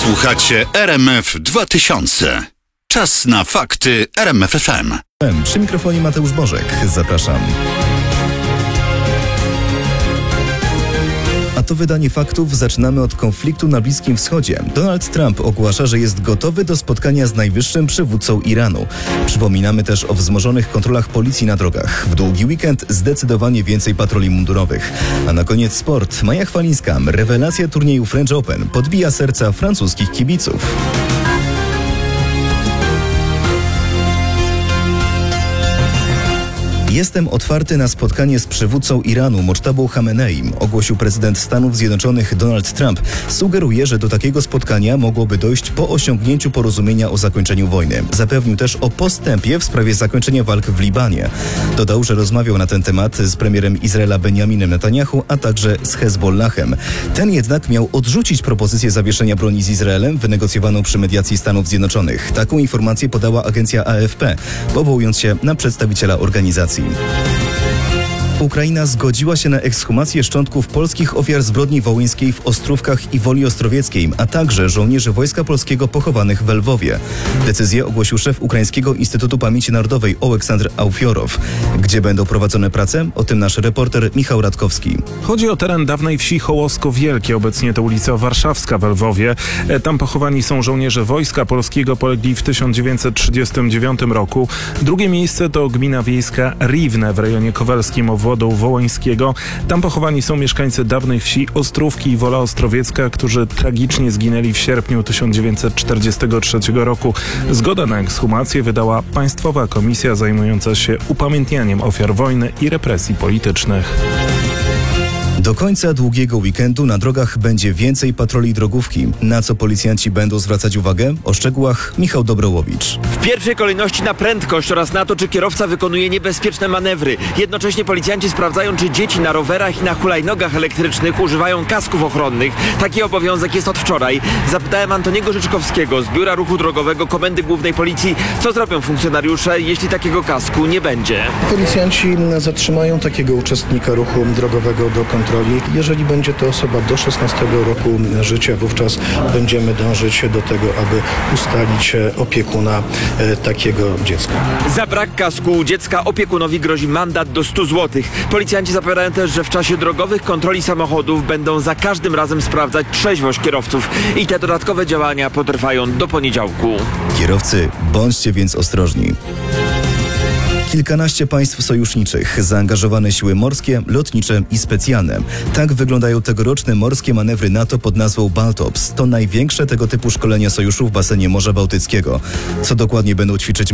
Słuchacie RMF 2000. Czas na fakty RMF FM. Przy mikrofonie Mateusz Bożek. Zapraszam. A to wydanie faktów. Zaczynamy od konfliktu na Bliskim Wschodzie. Donald Trump ogłasza, że jest gotowy do spotkania z najwyższym przywódcą Iranu. Przypominamy też o wzmożonych kontrolach policji na drogach. W długi weekend zdecydowanie więcej patroli mundurowych. A na koniec sport. Maja Chwalińska, rewelacja turnieju French Open, podbija serca francuskich kibiców. Jestem otwarty na spotkanie z przywódcą Iranu, Moctabą Chameneim, ogłosił prezydent Stanów Zjednoczonych Donald Trump. Sugeruje, że do takiego spotkania mogłoby dojść po osiągnięciu porozumienia o zakończeniu wojny. Zapewnił też o postępie w sprawie zakończenia walk w Libanie. Dodał, że rozmawiał na ten temat z premierem Izraela Benjaminem Netanyahu, a także z Hezbollahem. Ten jednak miał odrzucić propozycję zawieszenia broni z Izraelem wynegocjowaną przy mediacji Stanów Zjednoczonych. Taką informację podała agencja AFP, powołując się na przedstawiciela organizacji. Ukraina zgodziła się na ekshumację szczątków polskich ofiar zbrodni wołyńskiej w Ostrówkach i Woli Ostrowieckiej, a także żołnierzy Wojska Polskiego pochowanych w Lwowie. Decyzję ogłosił szef Ukraińskiego Instytutu Pamięci Narodowej Oleksandr Aufiorow. Gdzie będą prowadzone prace? O tym nasz reporter Michał Radkowski. Chodzi o teren dawnej wsi Hołosko Wielkie, obecnie to ulica Warszawska w Lwowie. Tam pochowani są żołnierze Wojska Polskiego, polegli w 1939 roku. Drugie miejsce to gmina wiejska Riwne w rejonie kowalskim obwodu wołyńskiego. Tam pochowani są mieszkańcy dawnych wsi Ostrówki i Wola Ostrowiecka, którzy tragicznie zginęli w sierpniu 1943 roku. Zgodę na ekshumację wydała Państwowa Komisja zajmująca się upamiętnianiem ofiar wojny i represji politycznych. Do końca długiego weekendu na drogach będzie więcej patroli drogówki. Na co policjanci będą zwracać uwagę? O szczegółach Michał Dobrołowicz. W pierwszej kolejności na prędkość oraz na to, czy kierowca wykonuje niebezpieczne manewry. Jednocześnie policjanci sprawdzają, czy dzieci na rowerach i na hulajnogach elektrycznych używają kasków ochronnych. Taki obowiązek jest od wczoraj. Zapytałem Antoniego Życzkowskiego z Biura Ruchu Drogowego Komendy Głównej Policji, co zrobią funkcjonariusze, jeśli takiego kasku nie będzie. Policjanci zatrzymają takiego uczestnika ruchu drogowego do kontroli. Jeżeli będzie to osoba do 16 roku życia, wówczas będziemy dążyć do tego, aby ustalić opiekuna takiego dziecka. Za brak kasku u dziecka opiekunowi grozi mandat do 100 zł. Policjanci zapowiadają też, że w czasie drogowych kontroli samochodów będą za każdym razem sprawdzać trzeźwość kierowców i te dodatkowe działania potrwają do poniedziałku. Kierowcy, bądźcie więc ostrożni. Kilkanaście państw sojuszniczych, zaangażowane siły morskie, lotnicze i specjalne. Tak wyglądają tegoroczne morskie manewry NATO pod nazwą Baltops. To największe tego typu szkolenia sojuszu w basenie Morza Bałtyckiego. Co dokładnie będą ćwiczyć